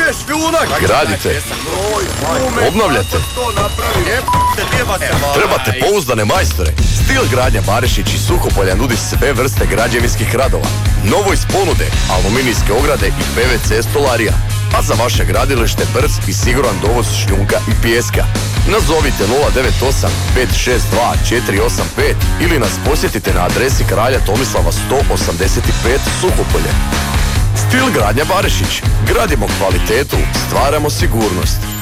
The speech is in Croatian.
Gradite, obnavljate, trebate pouzdane majstore. Stil gradnja Barišić iz Suhopolja nudi sve vrste građevinskih radova. Novo iz ponude, aluminijske ograde i PVC stolarija. A za vaše gradilište brz i siguran dovoz šljunka i pijeska. Nazovite 098 562 485 ili nas posjetite na adresi Kralja Tomislava 185 Suhopolje. Stil gradnja Barišić. Gradimo kvalitetu, stvaramo sigurnost.